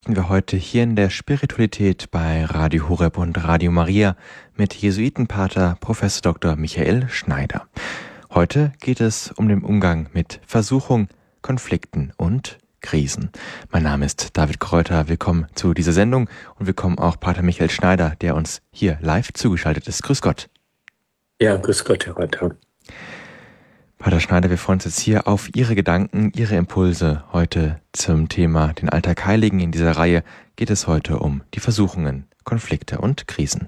sprechen wir heute hier in der Spiritualität bei Radio Horeb und Radio Maria mit Jesuitenpater Prof. Dr. Michael Schneider. Heute geht es um den Umgang mit Versuchung, Konflikten und Krisen. Mein Name ist David Kräuter. Willkommen zu dieser Sendung und willkommen auch Pater Michael Schneider, der uns hier live zugeschaltet ist. Grüß Gott. Ja, grüß Gott, Herr Kräuter. Pater Schneider, wir freuen uns jetzt hier auf Ihre Gedanken, Ihre Impulse heute zum Thema den Alltag Heiligen. In dieser Reihe geht es heute um die Versuchungen, Konflikte und Krisen.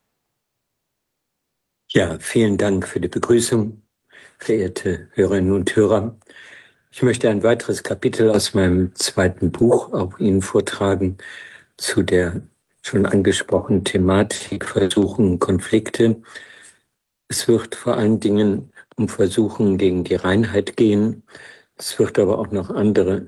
Ja, vielen Dank für die Begrüßung, verehrte Hörerinnen und Hörer. Ich möchte ein weiteres Kapitel aus meinem zweiten Buch auch Ihnen vortragen zu der schon angesprochenen Thematik Versuchungen, Konflikte. Es wird vor allen Dingen um Versuchungen gegen die Reinheit gehen. Es wird aber auch noch andere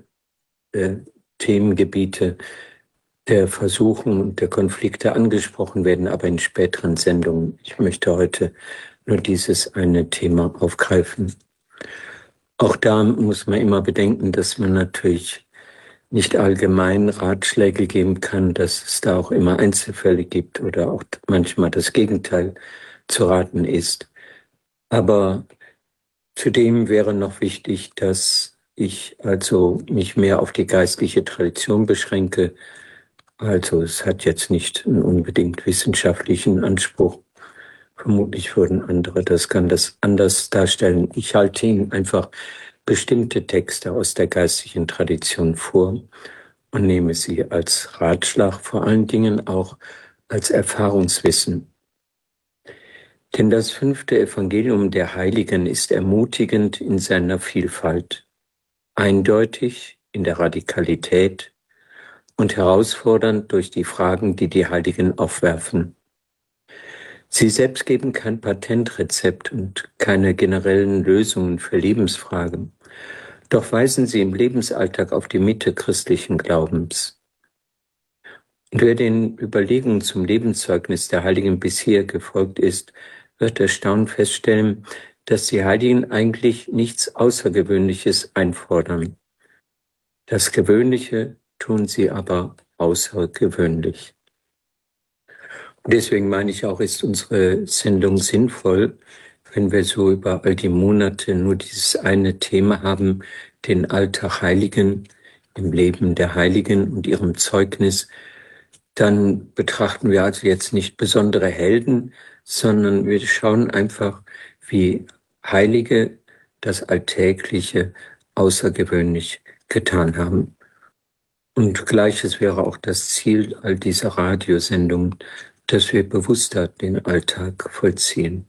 Themengebiete der Versuchungen und der Konflikte angesprochen werden, aber in späteren Sendungen. Ich möchte heute nur dieses eine Thema aufgreifen. Auch da muss man immer bedenken, dass man natürlich nicht allgemein Ratschläge geben kann, dass es da auch immer Einzelfälle gibt oder auch manchmal das Gegenteil zu raten ist. Aber zudem wäre noch wichtig, dass ich also mich mehr auf die geistliche Tradition beschränke. Also es hat jetzt nicht einen unbedingt wissenschaftlichen Anspruch. Vermutlich würden andere das anders darstellen. Ich halte Ihnen einfach bestimmte Texte aus der geistlichen Tradition vor und nehme sie als Ratschlag, vor allen Dingen auch als Erfahrungswissen. Denn das 5. Evangelium der Heiligen ist ermutigend in seiner Vielfalt, eindeutig in der Radikalität und herausfordernd durch die Fragen, die die Heiligen aufwerfen. Sie selbst geben kein Patentrezept und keine generellen Lösungen für Lebensfragen, doch weisen sie im Lebensalltag auf die Mitte christlichen Glaubens. Und wer den Überlegungen zum Lebenszeugnis der Heiligen bisher gefolgt ist, wird erstaunt feststellen, dass die Heiligen eigentlich nichts Außergewöhnliches einfordern. Das Gewöhnliche tun sie aber außergewöhnlich. Und deswegen meine ich auch, ist unsere Sendung sinnvoll, wenn wir so über all die Monate nur dieses eine Thema haben, den Alltag Heiligen, im Leben der Heiligen und ihrem Zeugnis. Dann betrachten wir also jetzt nicht besondere Helden, sondern wir schauen einfach, wie Heilige das Alltägliche außergewöhnlich getan haben. Und Gleiches wäre auch das Ziel all dieser Radiosendungen, dass wir bewusster den Alltag vollziehen.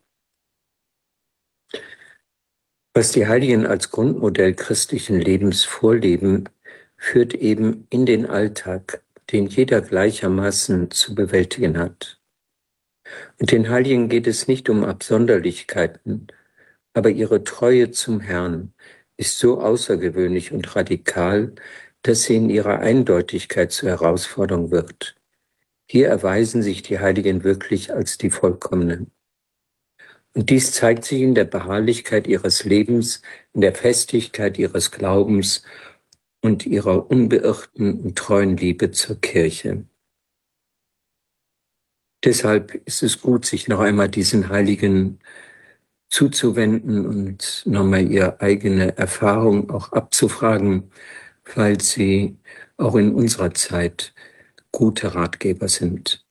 Was die Heiligen als Grundmodell christlichen Lebens vorleben, führt eben in den Alltag, den jeder gleichermaßen zu bewältigen hat. Und den Heiligen geht es nicht um Absonderlichkeiten, aber ihre Treue zum Herrn ist so außergewöhnlich und radikal, dass sie in ihrer Eindeutigkeit zur Herausforderung wird. Hier erweisen sich die Heiligen wirklich als die Vollkommenen. Und dies zeigt sich in der Beharrlichkeit ihres Lebens, in der Festigkeit ihres Glaubens und ihrer unbeirrten und treuen Liebe zur Kirche. Deshalb ist es gut, sich noch einmal diesen Heiligen zuzuwenden und nochmal ihre eigene Erfahrung auch abzufragen, weil sie auch in unserer Zeit gute Ratgeber sind.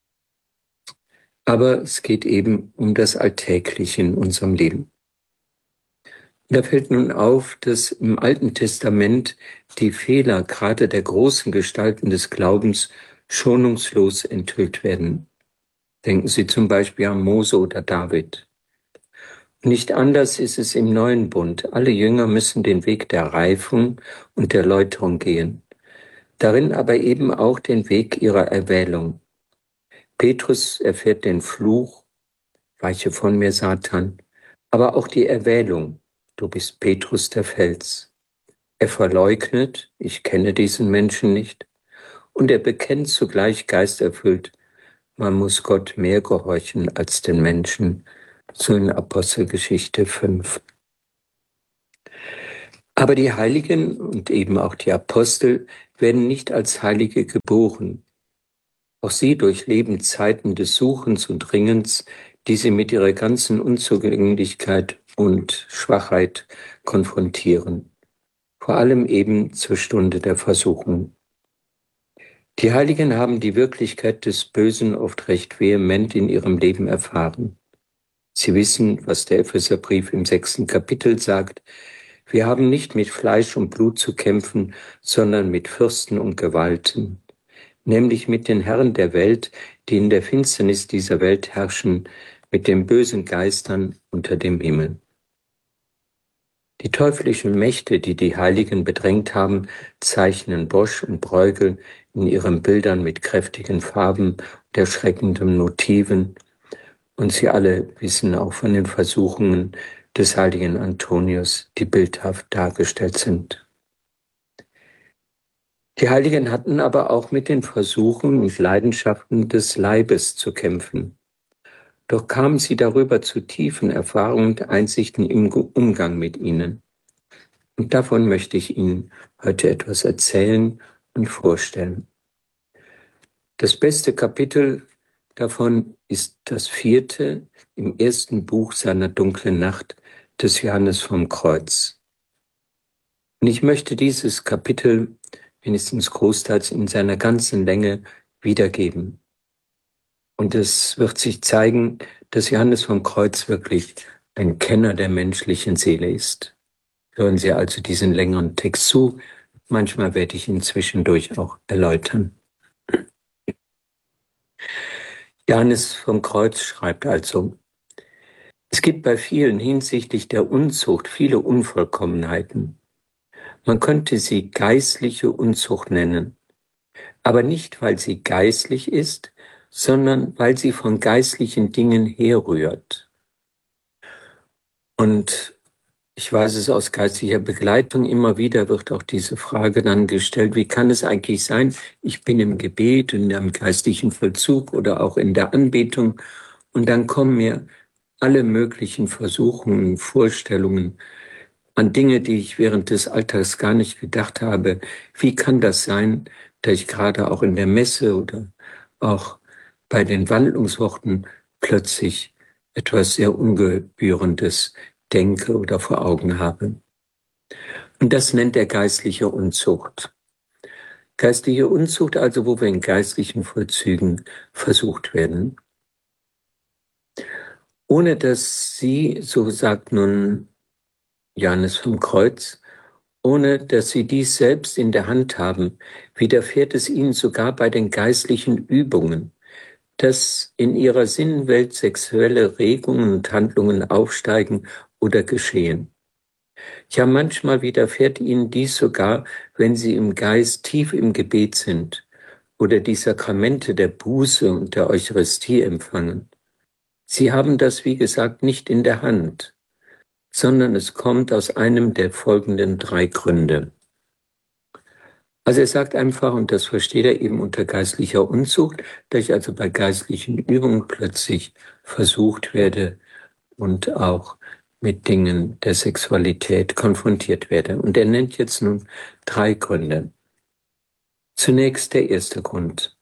Aber es geht eben um das Alltägliche in unserem Leben. Da fällt nun auf, dass im Alten Testament die Fehler gerade der großen Gestalten des Glaubens schonungslos enthüllt werden. Denken Sie zum Beispiel an Mose oder David. Nicht anders ist es im Neuen Bund. Alle Jünger müssen den Weg der Reifung und der Läuterung gehen. Darin aber eben auch den Weg ihrer Erwählung. Petrus erfährt den Fluch, weiche von mir, Satan, aber auch die Erwählung, du bist Petrus der Fels. Er verleugnet, ich kenne diesen Menschen nicht, und er bekennt zugleich geisterfüllt, man muss Gott mehr gehorchen als den Menschen, so in Apostelgeschichte 5. Aber die Heiligen und eben auch die Apostel werden nicht als Heilige geboren. Auch sie durchleben Zeiten des Suchens und Ringens, die sie mit ihrer ganzen Unzugänglichkeit und Schwachheit konfrontieren. Vor allem eben zur Stunde der Versuchung. Die Heiligen haben die Wirklichkeit des Bösen oft recht vehement in ihrem Leben erfahren. Sie wissen, was der Epheserbrief im 6. Kapitel sagt: Wir haben nicht mit Fleisch und Blut zu kämpfen, sondern mit Fürsten und Gewalten, nämlich mit den Herren der Welt, die in der Finsternis dieser Welt herrschen, mit den bösen Geistern unter dem Himmel. Die teuflischen Mächte, die die Heiligen bedrängt haben, zeichnen Bosch und Bruegel in ihren Bildern mit kräftigen Farben und erschreckenden Motiven. Und sie alle wissen auch von den Versuchungen des heiligen Antonius, die bildhaft dargestellt sind. Die Heiligen hatten aber auch mit den Versuchen und Leidenschaften des Leibes zu kämpfen. Doch kamen sie darüber zu tiefen Erfahrungen und Einsichten im Umgang mit ihnen. Und davon möchte ich Ihnen heute etwas erzählen und vorstellen. Das beste Kapitel davon ist das 4. im 1. Buch seiner dunklen Nacht des Johannes vom Kreuz. Und ich möchte dieses Kapitel wenigstens großteils in seiner ganzen Länge wiedergeben. Und es wird sich zeigen, dass Johannes vom Kreuz wirklich ein Kenner der menschlichen Seele ist. Hören Sie also diesen längeren Text zu. Manchmal werde ich ihn zwischendurch auch erläutern. Johannes vom Kreuz schreibt also: Es gibt bei vielen hinsichtlich der Unzucht viele Unvollkommenheiten. Man könnte sie geistliche Unzucht nennen, aber nicht, weil sie geistlich ist, sondern weil sie von geistlichen Dingen herrührt. Und ich weiß es aus geistlicher Begleitung, immer wieder wird auch diese Frage dann gestellt: Wie kann es eigentlich sein, ich bin im Gebet, in einem geistlichen Vollzug oder auch in der Anbetung, und dann kommen mir alle möglichen Versuchungen, Vorstellungen an Dinge, die ich während des Alltags gar nicht gedacht habe. Wie kann das sein, dass ich gerade auch in der Messe oder auch bei den Wandlungsworten plötzlich etwas sehr Ungebührendes denke oder vor Augen habe? Und das nennt er geistliche Unzucht. Geistliche Unzucht also, wo wir in geistlichen Vollzügen versucht werden. Ohne dass sie, so sagt nun Johannes vom Kreuz, ohne dass sie dies selbst in der Hand haben, widerfährt es ihnen sogar bei den geistlichen Übungen, dass in ihrer Sinnenwelt sexuelle Regungen und Handlungen aufsteigen oder geschehen. Ja, manchmal widerfährt ihnen dies sogar, wenn sie im Geist tief im Gebet sind oder die Sakramente der Buße und der Eucharistie empfangen. Sie haben das, wie gesagt, nicht in der Hand, sondern es kommt aus einem der folgenden 3 Gründe. Also er sagt einfach, und das versteht er eben unter geistlicher Unzucht, dass ich also bei geistlichen Übungen plötzlich versucht werde und auch mit Dingen der Sexualität konfrontiert werde. Und er nennt jetzt nun 3 Gründe. Zunächst der erste Grund.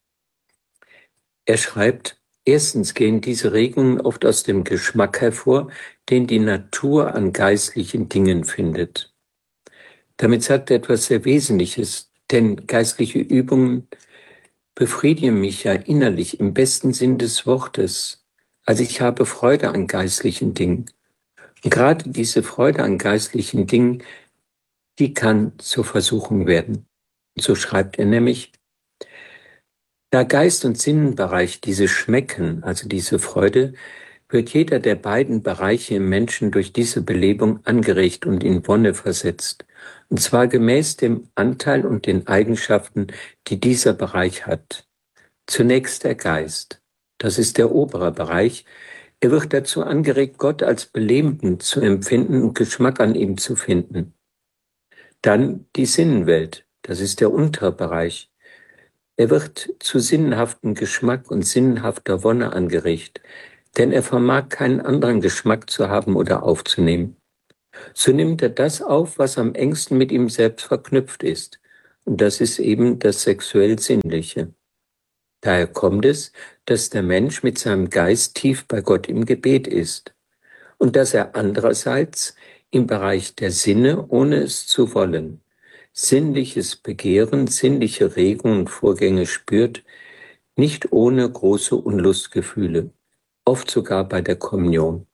Er schreibt: Erstens gehen diese Regungen oft aus dem Geschmack hervor, den die Natur an geistlichen Dingen findet. Damit sagt er etwas sehr Wesentliches, denn geistliche Übungen befriedigen mich ja innerlich im besten Sinn des Wortes. Also ich habe Freude an geistlichen Dingen. Und gerade diese Freude an geistlichen Dingen, die kann zur Versuchung werden. So schreibt er nämlich: Da Geist und Sinnenbereich diese schmecken, also diese Freude, wird jeder der beiden Bereiche im Menschen durch diese Belebung angeregt und in Wonne versetzt, und zwar gemäß dem Anteil und den Eigenschaften, die dieser Bereich hat. Zunächst der Geist, das ist der obere Bereich. Er wird dazu angeregt, Gott als belebend zu empfinden und Geschmack an ihm zu finden. Dann die Sinnenwelt, das ist der untere Bereich. Er wird zu sinnhaftem Geschmack und sinnhafter Wonne angeregt, denn er vermag keinen anderen Geschmack zu haben oder aufzunehmen. so nimmt er das auf, was am engsten mit ihm selbst verknüpft ist. Und das ist eben das sexuell-sinnliche. Daher kommt es, dass der Mensch mit seinem Geist tief bei Gott im Gebet ist und dass er andererseits im Bereich der Sinne, ohne es zu wollen, sinnliches Begehren, sinnliche Regungen und Vorgänge spürt, nicht ohne große Unlustgefühle, oft sogar bei der Kommunion.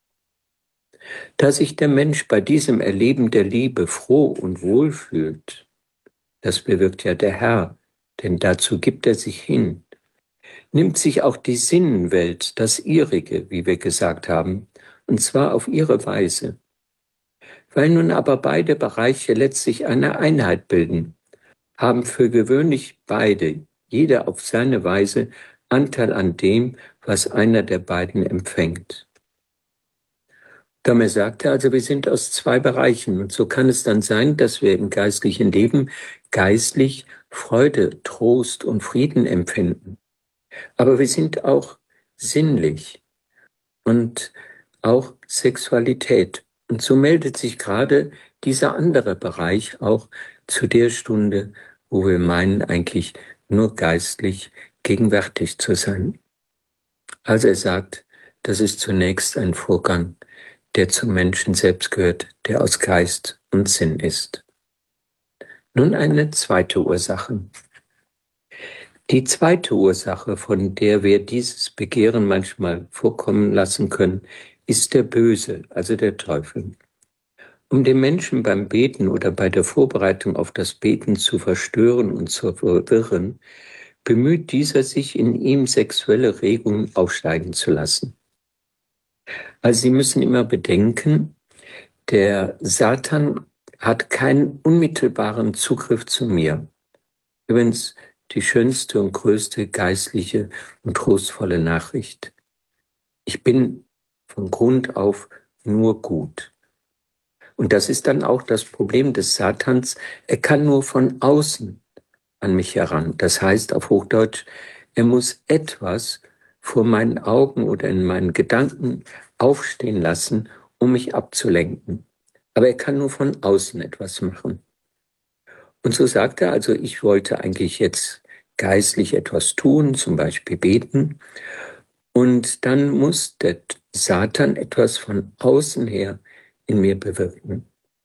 Da sich der Mensch bei diesem Erleben der Liebe froh und wohl fühlt, das bewirkt ja der Herr, denn dazu gibt er sich hin, nimmt sich auch die Sinnenwelt, das ihrige, wie wir gesagt haben, und zwar auf ihre Weise. Weil nun aber beide Bereiche letztlich eine Einheit bilden, haben für gewöhnlich beide, jeder auf seine Weise, Anteil an dem, was einer der beiden empfängt. Damit sagt er also, wir sind aus zwei Bereichen. Und so kann es dann sein, dass wir im geistlichen Leben geistlich Freude, Trost und Frieden empfinden. Aber wir sind auch sinnlich und auch Sexualität. Und so meldet sich gerade dieser andere Bereich auch zu der Stunde, wo wir meinen, eigentlich nur geistlich gegenwärtig zu sein. Also er sagt, das ist zunächst ein Vorgang, der zum Menschen selbst gehört, der aus Geist und Sinn ist. Nun eine zweite Ursache. Die zweite Ursache, von der wir dieses Begehren manchmal vorkommen lassen können, ist der Böse, also der Teufel. Um den Menschen beim Beten oder bei der Vorbereitung auf das Beten zu verstören und zu verwirren, bemüht dieser sich, in ihm sexuelle Regungen aufsteigen zu lassen. Also Sie müssen immer bedenken, der Satan hat keinen unmittelbaren Zugriff zu mir. Übrigens die schönste und größte geistliche und trostvolle Nachricht. Ich bin von Grund auf nur gut. Und das ist dann auch das Problem des Satans. Er kann nur von außen an mich heran. Das heißt auf Hochdeutsch, er muss etwas vor meinen Augen oder in meinen Gedanken aufstehen lassen, um mich abzulenken. Aber er kann nur von außen etwas machen. Und so sagt er, also ich wollte eigentlich jetzt geistlich etwas tun, zum Beispiel beten. Und dann muss der Satan etwas von außen her in mir bewirken.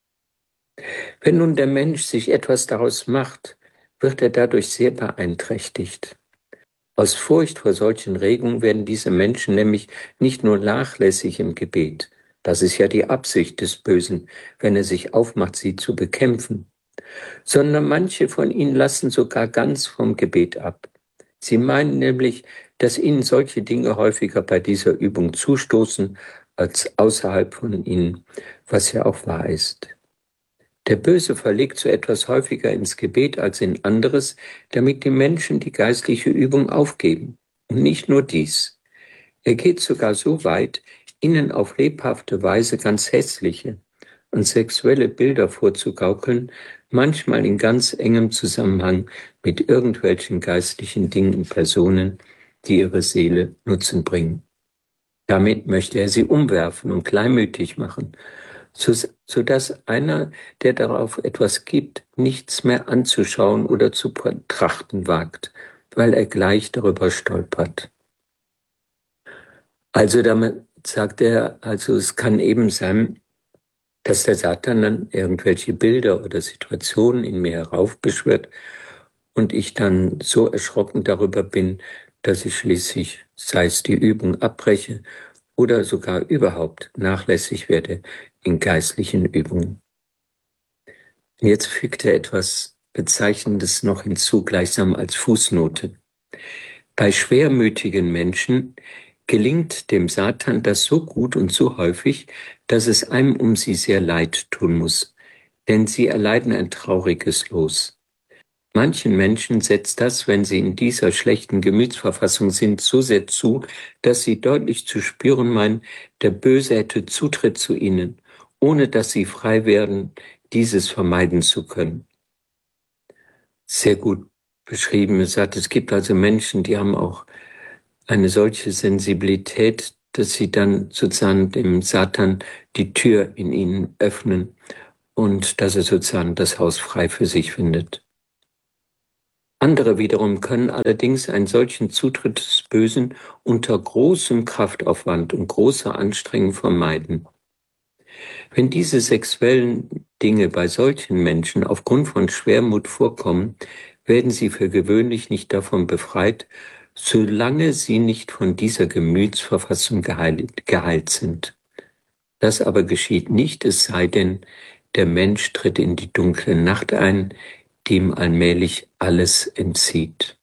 Wenn nun der Mensch sich etwas daraus macht, wird er dadurch sehr beeinträchtigt. Aus Furcht vor solchen Regungen werden diese Menschen nämlich nicht nur nachlässig im Gebet, das ist ja die Absicht des Bösen, wenn er sich aufmacht, sie zu bekämpfen, sondern manche von ihnen lassen sogar ganz vom Gebet ab. Sie meinen nämlich, dass ihnen solche Dinge häufiger bei dieser Übung zustoßen als außerhalb von ihnen, was ja auch wahr ist. Der Böse verlegt so etwas häufiger ins Gebet als in anderes, damit die Menschen die geistliche Übung aufgeben. Und nicht nur dies. Er geht sogar so weit, ihnen auf lebhafte Weise ganz hässliche und sexuelle Bilder vorzugaukeln, manchmal in ganz engem Zusammenhang mit irgendwelchen geistlichen Dingen und Personen, die ihre Seele Nutzen bringen. Damit möchte er sie umwerfen und kleinmütig machen, sodass einer, der darauf etwas gibt, nichts mehr anzuschauen oder zu betrachten wagt, weil er gleich darüber stolpert. Also damit sagt er, also es kann eben sein, dass der Satan dann irgendwelche Bilder oder Situationen in mir heraufbeschwört und ich dann so erschrocken darüber bin, dass ich schließlich, sei es die Übung, abbreche oder sogar überhaupt nachlässig werde in geistlichen Übungen. Jetzt fügt er etwas Bezeichnendes noch hinzu, gleichsam als Fußnote. Bei schwermütigen Menschen gelingt dem Satan das so gut und so häufig, dass es einem um sie sehr leid tun muss, denn sie erleiden ein trauriges Los. Manchen Menschen setzt das, wenn sie in dieser schlechten Gemütsverfassung sind, so sehr zu, dass sie deutlich zu spüren meinen, der Böse hätte Zutritt zu ihnen, ohne dass sie frei werden, dieses vermeiden zu können. Sehr gut beschrieben. Es gibt also Menschen, die haben auch eine solche Sensibilität, dass sie dann sozusagen dem Satan die Tür in ihnen öffnen und dass er sozusagen das Haus frei für sich findet. Andere wiederum können allerdings einen solchen Zutritt des Bösen unter großem Kraftaufwand und großer Anstrengung vermeiden. Wenn diese sexuellen Dinge bei solchen Menschen aufgrund von Schwermut vorkommen, werden sie für gewöhnlich nicht davon befreit, solange sie nicht von dieser Gemütsverfassung geheilt sind. Das aber geschieht nicht, es sei denn, der Mensch tritt in die dunkle Nacht ein, die ihm allmählich alles entzieht.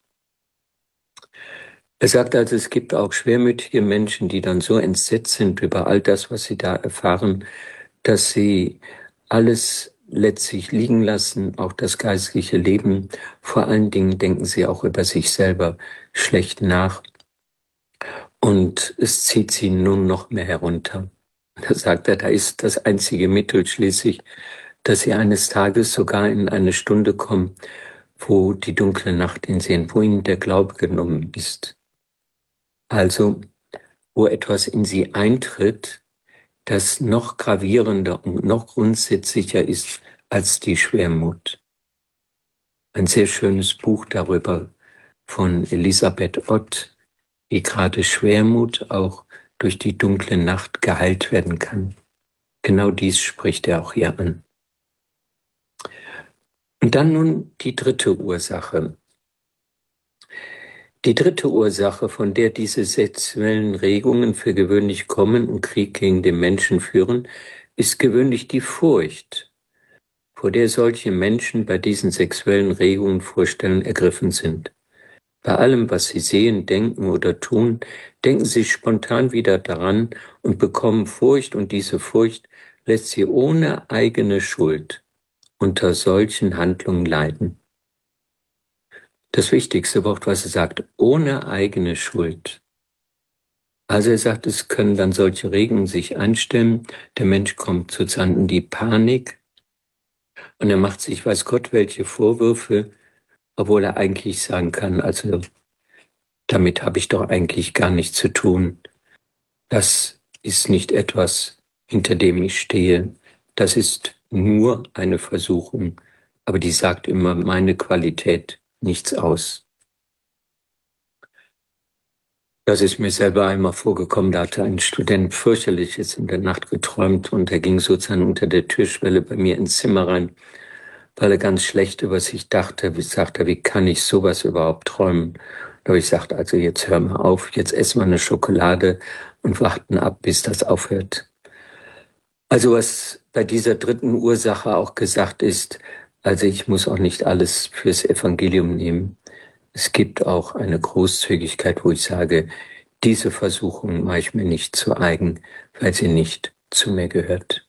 Er sagt also, es gibt auch schwermütige Menschen, die dann so entsetzt sind über all das, was sie da erfahren, dass sie alles letztlich liegen lassen, auch das geistliche Leben. Vor allen Dingen denken sie auch über sich selber schlecht nach. Und es zieht sie nun noch mehr herunter. Da sagt er, da ist das einzige Mittel schließlich, dass sie eines Tages sogar in eine Stunde kommen, wo die dunkle Nacht ihn sehen, wo ihnen der Glaube genommen ist. Also, wo etwas in sie eintritt, das noch gravierender und noch grundsätzlicher ist als die Schwermut. Ein sehr schönes Buch darüber von Elisabeth Ott, wie gerade Schwermut auch durch die dunkle Nacht geheilt werden kann. Genau dies spricht er auch hier an. Und dann nun die dritte Ursache. Die dritte Ursache, von der diese sexuellen Regungen für gewöhnlich kommen und Krieg gegen den Menschen führen, ist gewöhnlich die Furcht, vor der solche Menschen bei diesen sexuellen Regungen vorstellen ergriffen sind. Bei allem, was sie sehen, denken oder tun, denken sie spontan wieder daran und bekommen Furcht, und diese Furcht lässt sie ohne eigene Schuld unter solchen Handlungen leiden. Das wichtigste Wort, was er sagt, ohne eigene Schuld. Also er sagt, es können dann solche Regungen sich einstellen, der Mensch kommt sozusagen in die Panik und er macht sich, weiß Gott, welche Vorwürfe, obwohl er eigentlich sagen kann, also damit habe ich doch eigentlich gar nichts zu tun. Das ist nicht etwas, hinter dem ich stehe. Das ist nur eine Versuchung, aber die sagt immer meine Qualität nichts aus. Das ist mir selber einmal vorgekommen, da hatte ein Student fürchterliches in der Nacht geträumt und er ging sozusagen unter der Türschwelle bei mir ins Zimmer rein, weil er ganz schlecht über sich dachte. Ich sagte, wie kann ich sowas überhaupt träumen? Da habe ich gesagt, also jetzt hör mal auf, jetzt essen wir eine Schokolade und warten ab, bis das aufhört. Also was bei dieser dritten Ursache auch gesagt ist, also ich muss auch nicht alles fürs Evangelium nehmen. Es gibt auch eine Großzügigkeit, wo ich sage, diese Versuchung mache ich mir nicht zu eigen, weil sie nicht zu mir gehört.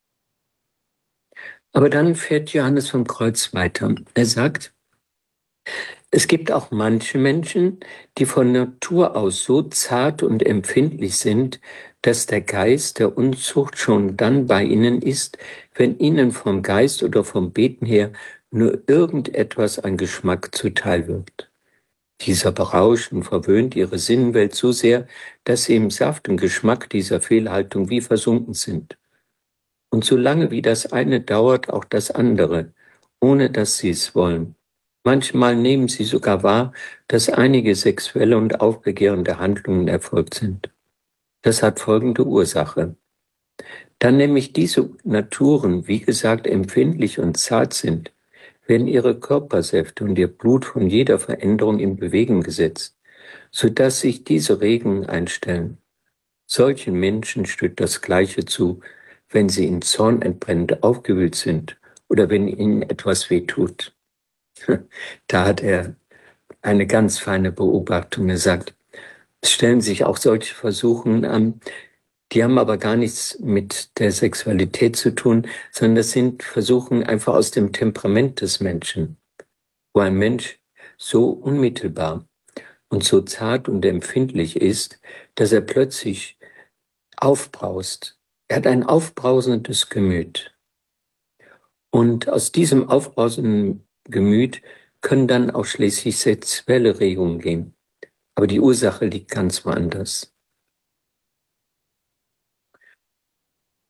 Aber dann fährt Johannes vom Kreuz weiter. Er sagt, es gibt auch manche Menschen, die von Natur aus so zart und empfindlich sind, dass der Geist der Unzucht schon dann bei ihnen ist, wenn ihnen vom Geist oder vom Beten her nur irgendetwas an Geschmack zuteil wird. Dieser berauscht und verwöhnt ihre Sinnenwelt so sehr, dass sie im Saft und Geschmack dieser Fehlhaltung wie versunken sind. Und solange wie das eine dauert, auch das andere, ohne dass sie es wollen. Manchmal nehmen sie sogar wahr, dass einige sexuelle und aufbegehrende Handlungen erfolgt sind. Das hat folgende Ursache. Da nämlich diese Naturen, wie gesagt, empfindlich und zart sind, werden ihre Körpersäfte und ihr Blut von jeder Veränderung in Bewegung gesetzt, sodass sich diese Regungen einstellen. Solchen Menschen steht das Gleiche zu, wenn sie in Zorn entbrennend aufgewühlt sind oder wenn ihnen etwas wehtut. Da hat er eine ganz feine Beobachtung. Er sagt, es stellen sich auch solche Versuchungen an, die haben aber gar nichts mit der Sexualität zu tun, sondern das sind Versuchungen einfach aus dem Temperament des Menschen, wo ein Mensch so unmittelbar und so zart und empfindlich ist, dass er plötzlich aufbraust. Er hat ein aufbrausendes Gemüt. Und aus diesem aufbrausenden Gemüt können dann auch schließlich sexuelle Regungen gehen. Aber die Ursache liegt ganz woanders.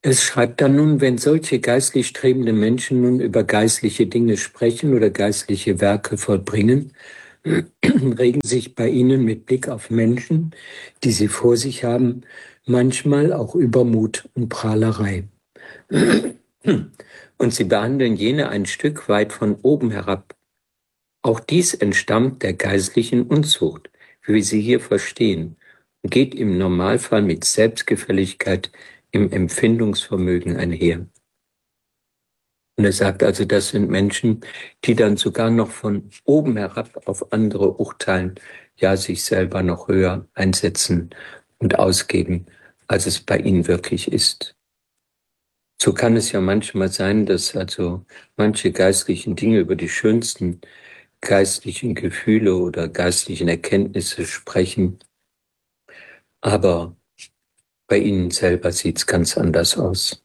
Es schreibt dann nun, wenn solche geistlich strebende Menschen nun über geistliche Dinge sprechen oder geistliche Werke vollbringen, regen sich bei ihnen mit Blick auf Menschen, die sie vor sich haben, manchmal auch Übermut und Prahlerei. Und sie behandeln jene ein Stück weit von oben herab. Auch dies entstammt der geistlichen Unzucht, wie wir sie hier verstehen, und geht im Normalfall mit Selbstgefälligkeit im Empfindungsvermögen einher. Und er sagt also, das sind Menschen, die dann sogar noch von oben herab auf andere urteilen, ja, sich selber noch höher einsetzen und ausgeben, als es bei ihnen wirklich ist. So kann es ja manchmal sein, dass also manche geistlichen Dinge über die schönsten geistlichen Gefühle oder geistlichen Erkenntnisse sprechen, aber bei ihnen selber sieht es ganz anders aus.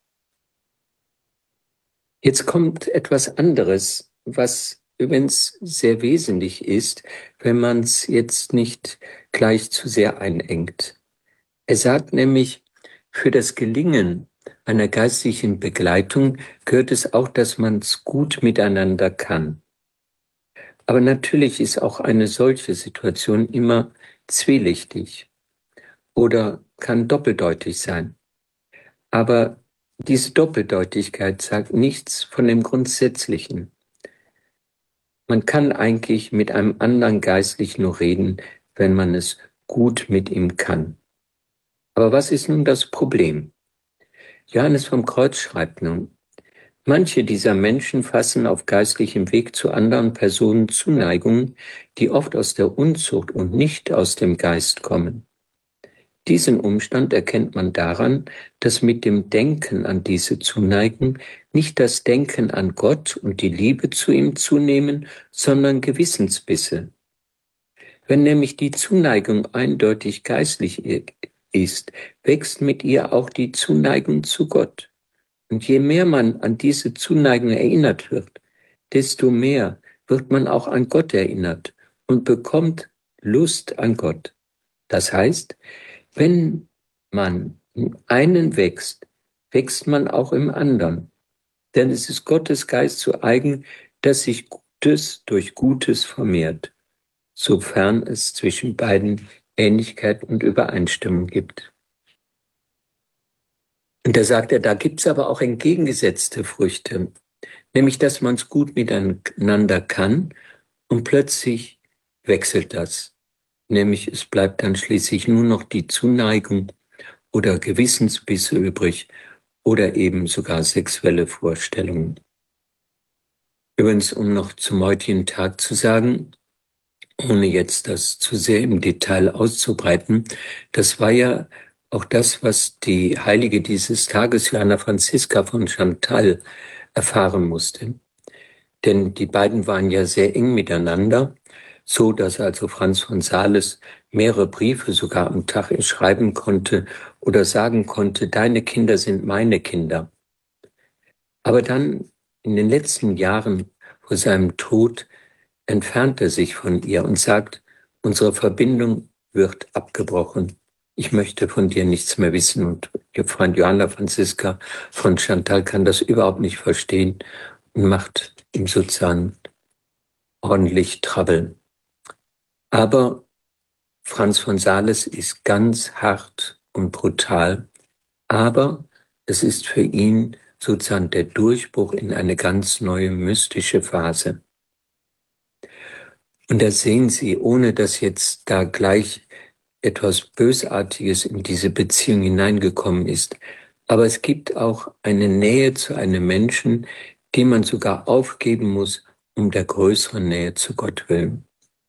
Jetzt kommt etwas anderes, was übrigens sehr wesentlich ist, wenn man es jetzt nicht gleich zu sehr einengt. Er sagt nämlich, für das Gelingen einer geistlichen Begleitung gehört es auch, dass man es gut miteinander kann. Aber natürlich ist auch eine solche Situation immer zwielichtig oder kann doppeldeutig sein. Aber diese Doppeldeutigkeit sagt nichts von dem Grundsätzlichen. Man kann eigentlich mit einem anderen geistlich nur reden, wenn man es gut mit ihm kann. Aber was ist nun das Problem? Johannes vom Kreuz schreibt nun, manche dieser Menschen fassen auf geistlichem Weg zu anderen Personen Zuneigungen, die oft aus der Unzucht und nicht aus dem Geist kommen. Diesen Umstand erkennt man daran, dass mit dem Denken an diese Zuneigung nicht das Denken an Gott und die Liebe zu ihm zunehmen, sondern Gewissensbisse. Wenn nämlich die Zuneigung eindeutig geistlich ist, wächst mit ihr auch die Zuneigung zu Gott. Und je mehr man an diese Zuneigung erinnert wird, desto mehr wird man auch an Gott erinnert und bekommt Lust an Gott. Das heißt, wenn man im einen wächst, wächst man auch im anderen. Denn es ist Gottes Geist zu eigen, dass sich Gutes durch Gutes vermehrt, sofern es zwischen beiden Ähnlichkeit und Übereinstimmung gibt. Und da sagt er, da gibt es aber auch entgegengesetzte Früchte, nämlich dass man es gut miteinander kann und plötzlich wechselt das. Nämlich es bleibt dann schließlich nur noch die Zuneigung oder Gewissensbisse übrig oder eben sogar sexuelle Vorstellungen. Übrigens, um noch zum heutigen Tag zu sagen, ohne jetzt das zu sehr im Detail auszubreiten, das war ja auch das, was die Heilige dieses Tages, Johanna Franziska von Chantal, erfahren musste. Denn die beiden waren ja sehr eng miteinander, so dass also Franz von Sales mehrere Briefe sogar am Tag schreiben konnte oder sagen konnte, deine Kinder sind meine Kinder. Aber dann in den letzten Jahren vor seinem Tod entfernt er sich von ihr und sagt, unsere Verbindung wird abgebrochen. Ich möchte von dir nichts mehr wissen. Und ihr Freund Johanna Franziska von Chantal kann das überhaupt nicht verstehen und macht ihm sozusagen ordentlich Trouble. Aber Franz von Sales ist ganz hart und brutal, aber es ist für ihn sozusagen der Durchbruch in eine ganz neue mystische Phase. Und da sehen Sie, ohne dass jetzt da gleich etwas Bösartiges in diese Beziehung hineingekommen ist, aber es gibt auch eine Nähe zu einem Menschen, die man sogar aufgeben muss, um der größeren Nähe zu Gott willen.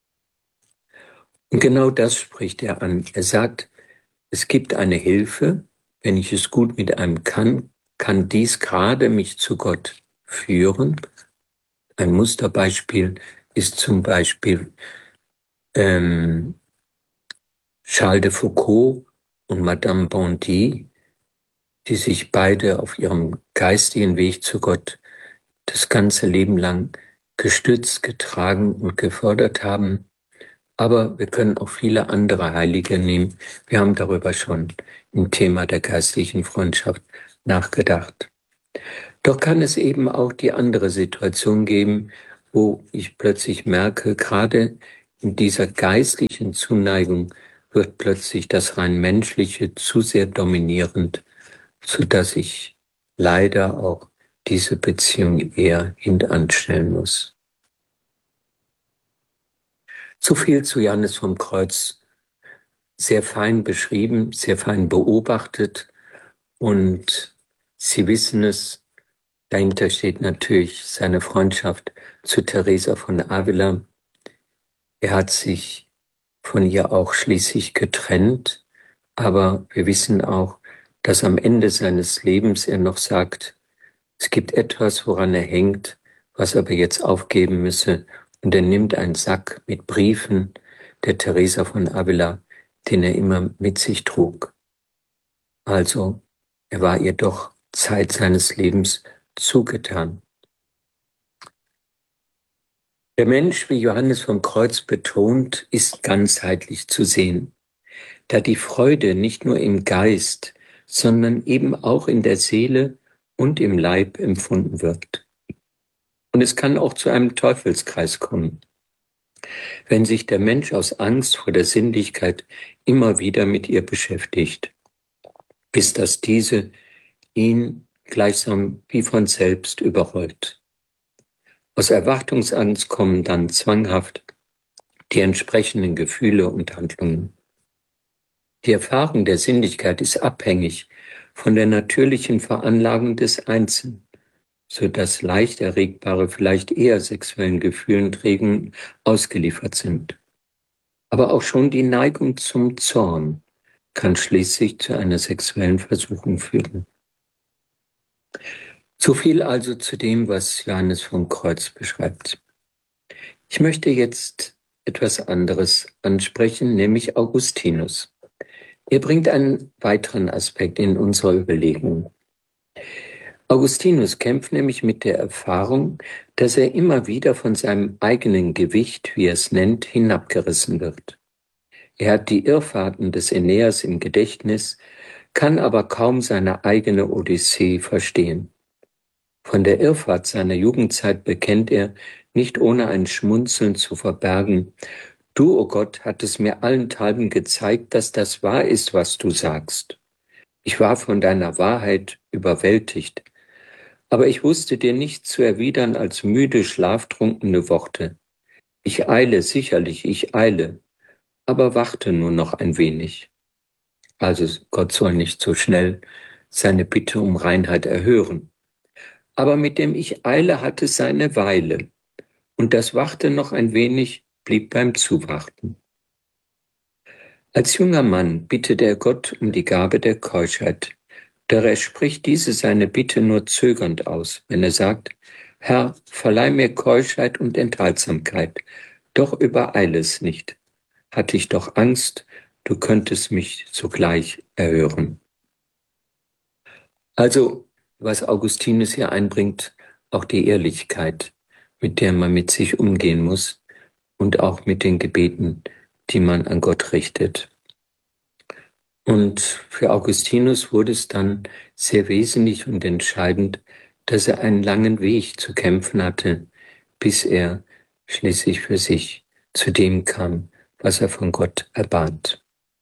Und genau das spricht er an. Er sagt, es gibt eine Hilfe, wenn ich es gut mit einem kann dies gerade mich zu Gott führen. Ein Musterbeispiel ist zum Beispiel Charles de Foucault und Madame Bondy, die sich beide auf ihrem geistigen Weg zu Gott das ganze Leben lang gestützt, getragen und gefördert haben. Aber wir können auch viele andere Heilige nehmen. Wir haben darüber schon im Thema der geistlichen Freundschaft nachgedacht. Doch kann es eben auch die andere Situation geben, wo ich plötzlich merke, gerade in dieser geistlichen Zuneigung wird plötzlich das rein menschliche zu sehr dominierend, sodass ich leider auch diese Beziehung eher hintanstellen muss. So viel zu Johannes vom Kreuz. Sehr fein beschrieben, sehr fein beobachtet, und Sie wissen es, dahinter steht natürlich seine Freundschaft zu Teresa von Avila. Er hat sich von ihr auch schließlich getrennt, aber wir wissen auch, dass am Ende seines Lebens er noch sagt, es gibt etwas, woran er hängt, was er aber jetzt aufgeben müsse, und er nimmt einen Sack mit Briefen der Teresa von Avila, den er immer mit sich trug. Also, er war ihr doch Zeit seines Lebens zugetan. Der Mensch, wie Johannes vom Kreuz betont, ist ganzheitlich zu sehen, da die Freude nicht nur im Geist, sondern eben auch in der Seele und im Leib empfunden wird. Und es kann auch zu einem Teufelskreis kommen, wenn sich der Mensch aus Angst vor der Sinnlichkeit immer wieder mit ihr beschäftigt, bis dass diese ihn gleichsam wie von selbst überrollt. Aus Erwartungsangst kommen dann zwanghaft die entsprechenden Gefühle und Handlungen. Die Erfahrung der Sinnlichkeit ist abhängig von der natürlichen Veranlagung des Einzelnen, sodass leicht erregbare, vielleicht eher sexuellen Gefühlen und Regungen ausgeliefert sind. Aber auch schon die Neigung zum Zorn kann schließlich zu einer sexuellen Versuchung führen. So viel also zu dem, was Johannes vom Kreuz beschreibt. Ich möchte jetzt etwas anderes ansprechen, nämlich Augustinus. Er bringt einen weiteren Aspekt in unsere Überlegungen. Augustinus kämpft nämlich mit der Erfahrung, dass er immer wieder von seinem eigenen Gewicht, wie er es nennt, hinabgerissen wird. Er hat die Irrfahrten des Aeneas im Gedächtnis, kann aber kaum seine eigene Odyssee verstehen. Von der Irrfahrt seiner Jugendzeit bekennt er, nicht ohne ein Schmunzeln zu verbergen: Du, o Gott, hattest mir allenthalben gezeigt, dass das wahr ist, was du sagst. Ich war von deiner Wahrheit überwältigt, aber ich wusste dir nichts zu erwidern als müde, schlaftrunkene Worte. Ich eile, sicherlich, ich eile, aber warte nur noch ein wenig. Also Gott soll nicht so schnell seine Bitte um Reinheit erhören. Aber mit dem Ich eile hatte seine Weile, und das Warte noch ein wenig blieb beim Zuwarten. Als junger Mann bittet er Gott um die Gabe der Keuschheit, doch er spricht diese seine Bitte nur zögernd aus, wenn er sagt: Herr, verleih mir Keuschheit und Enthaltsamkeit, doch übereile es nicht. Hatte ich doch Angst, du könntest mich sogleich erhören. Also, was Augustinus hier einbringt, auch die Ehrlichkeit, mit der man mit sich umgehen muss und auch mit den Gebeten, die man an Gott richtet. Und für Augustinus wurde es dann sehr wesentlich und entscheidend, dass er einen langen Weg zu kämpfen hatte, bis er schließlich für sich zu dem kam, was er von Gott erbat.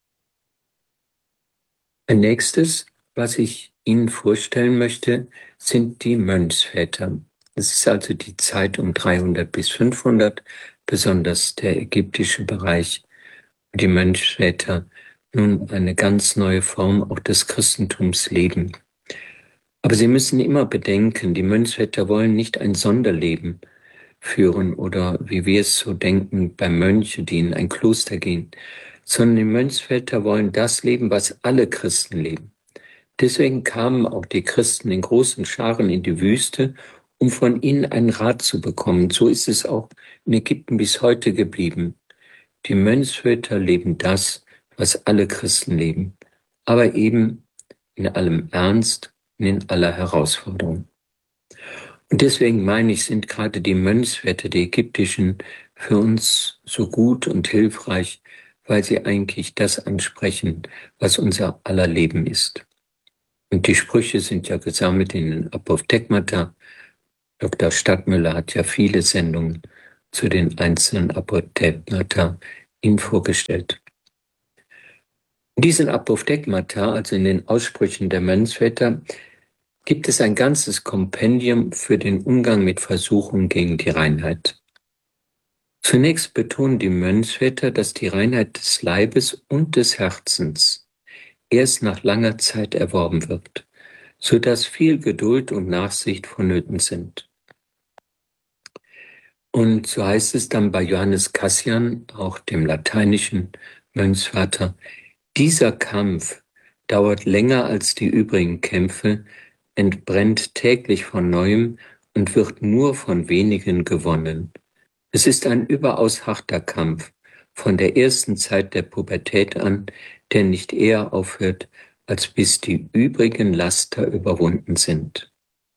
Ein nächstes, was ich Ihnen vorstellen möchte, sind die Mönchsväter. Es ist also die Zeit um 300 bis 500, besonders der ägyptische Bereich, wo die Mönchsväter nun eine ganz neue Form auch des Christentums leben. Aber Sie müssen immer bedenken, die Mönchsväter wollen nicht ein Sonderleben führen oder, wie wir es so denken, bei Mönche, die in ein Kloster gehen, sondern die Mönchsväter wollen das leben, was alle Christen leben. Deswegen kamen auch die Christen in großen Scharen in die Wüste, um von ihnen einen Rat zu bekommen. So ist es auch in Ägypten bis heute geblieben. Die Mönchsväter leben das, was alle Christen leben, aber eben in allem Ernst und in aller Herausforderung. Und deswegen meine ich, sind gerade die Mönchsväter, die ägyptischen, für uns so gut und hilfreich, weil sie eigentlich das ansprechen, was unser aller Leben ist. Und die Sprüche sind ja gesammelt in den Apophthegmata. Dr. Stadtmüller hat ja viele Sendungen zu den einzelnen Apophthegmata Ihnen vorgestellt. In diesen Apophthegmata, also in den Aussprüchen der Mönchsväter, gibt es ein ganzes Kompendium für den Umgang mit Versuchungen gegen die Reinheit. Zunächst betonen die Mönchsväter, dass die Reinheit des Leibes und des Herzens erst nach langer Zeit erworben wird, so dass viel Geduld und Nachsicht vonnöten sind. Und so heißt es dann bei Johannes Cassian, auch dem lateinischen Mönchsvater, dieser Kampf dauert länger als die übrigen Kämpfe, entbrennt täglich von neuem und wird nur von wenigen gewonnen. Es ist ein überaus harter Kampf, von der ersten Zeit der Pubertät an, der nicht eher aufhört, als bis die übrigen Laster überwunden sind.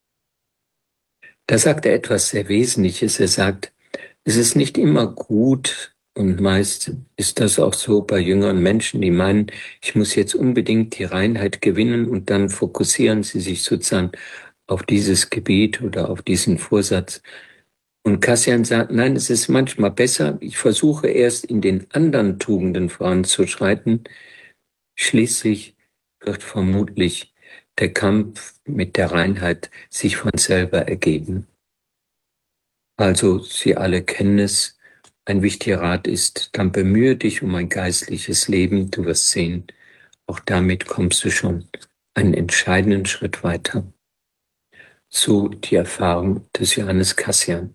Da sagt er etwas sehr Wesentliches. Er sagt, es ist nicht immer gut, und meist ist das auch so bei jüngeren Menschen, die meinen, ich muss jetzt unbedingt die Reinheit gewinnen, und dann fokussieren sie sich sozusagen auf dieses Gebiet oder auf diesen Vorsatz. Und Cassian sagt, nein, es ist manchmal besser, ich versuche erst in den anderen Tugenden voranzuschreiten, schließlich wird vermutlich der Kampf mit der Reinheit sich von selber ergeben. Also, Sie alle kennen es, ein wichtiger Rat ist, dann bemühe dich um ein geistliches Leben, du wirst sehen, auch damit kommst du schon einen entscheidenden Schritt weiter. So die Erfahrung des Johannes Cassian.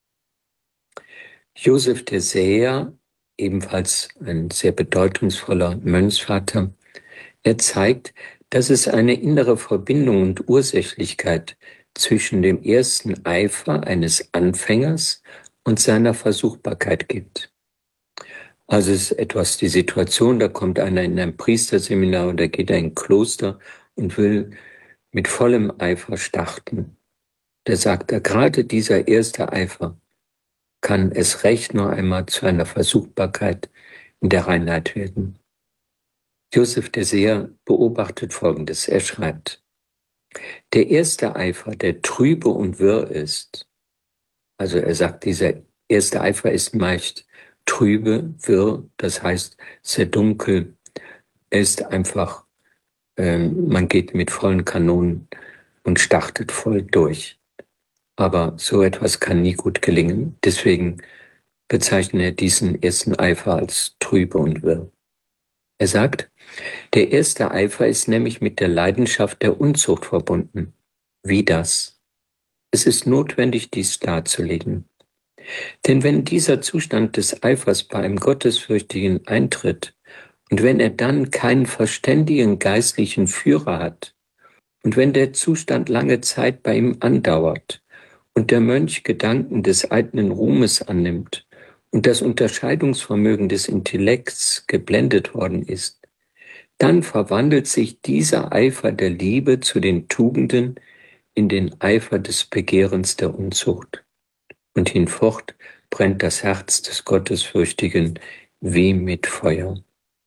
Joseph de Seer, ebenfalls ein sehr bedeutungsvoller Mönchsvater, er zeigt, dass es eine innere Verbindung und Ursächlichkeit zwischen dem ersten Eifer eines Anfängers und seiner Versuchbarkeit gibt. Also es ist etwas die Situation, da kommt einer in ein Priesterseminar oder geht in ein Kloster und will mit vollem Eifer starten. Der sagt, da gerade dieser erste Eifer kann es recht noch einmal zu einer Versuchbarkeit in der Reinheit werden. Joseph de Seer beobachtet Folgendes. Er schreibt, der erste Eifer, der trübe und wirr ist, also er sagt, dieser erste Eifer ist meist trübe, wirr, das heißt sehr dunkel, er ist einfach, man geht mit vollen Kanonen und startet voll durch. Aber so etwas kann nie gut gelingen. Deswegen bezeichnet er diesen ersten Eifer als trübe und wirr. Er sagt, der erste Eifer ist nämlich mit der Leidenschaft der Unzucht verbunden. Wie das? Es ist notwendig, dies darzulegen. Denn wenn dieser Zustand des Eifers bei einem Gottesfürchtigen eintritt und wenn er dann keinen verständigen geistlichen Führer hat und wenn der Zustand lange Zeit bei ihm andauert und der Mönch Gedanken des eigenen Ruhmes annimmt und das Unterscheidungsvermögen des Intellekts geblendet worden ist, dann verwandelt sich dieser Eifer der Liebe zu den Tugenden in den Eifer des Begehrens der Unzucht. Und hinfort brennt das Herz des Gottesfürchtigen wie mit Feuer.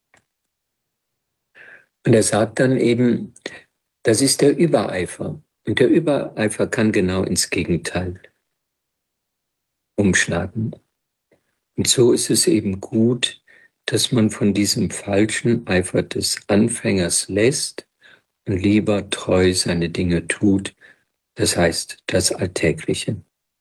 Und er sagt dann eben, das ist der Übereifer. Und der Übereifer kann genau ins Gegenteil umschlagen. Und so ist es eben gut, dass man von diesem falschen Eifer des Anfängers lässt und lieber treu seine Dinge tut, das heißt das Alltägliche.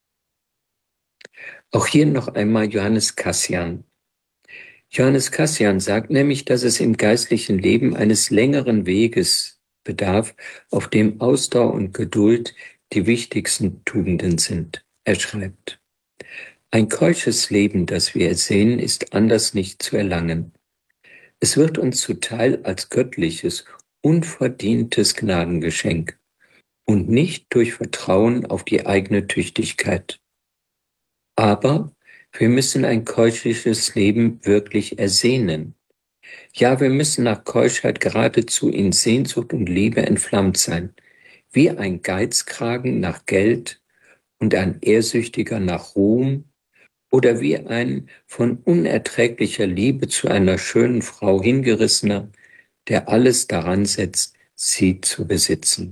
Auch hier noch einmal Johannes Cassian. Johannes Cassian sagt nämlich, dass es im geistlichen Leben eines längeren Weges bedarf, auf dem Ausdauer und Geduld die wichtigsten Tugenden sind. Er schreibt, ein keusches Leben, das wir ersehnen, ist anders nicht zu erlangen. Es wird uns zuteil als göttliches, unverdientes Gnadengeschenk und nicht durch Vertrauen auf die eigene Tüchtigkeit. Aber wir müssen ein keusches Leben wirklich ersehnen. Ja, wir müssen nach Keuschheit geradezu in Sehnsucht und Liebe entflammt sein, wie ein Geizkragen nach Geld und ein Ehrsüchtiger nach Ruhm oder wie ein von unerträglicher Liebe zu einer schönen Frau hingerissener, der alles daran setzt, sie zu besitzen.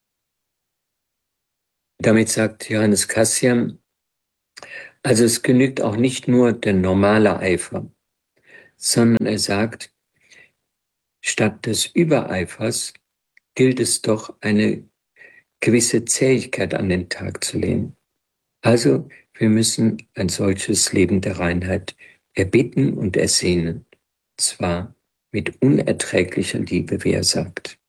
Damit sagt Johannes Cassian, also es genügt auch nicht nur der normale Eifer, sondern er sagt, statt des Übereifers gilt es doch, eine gewisse Zähigkeit an den Tag zu legen. Also wir müssen ein solches Leben der Reinheit erbitten und ersehnen, zwar mit unerträglicher Liebe, wie er sagt.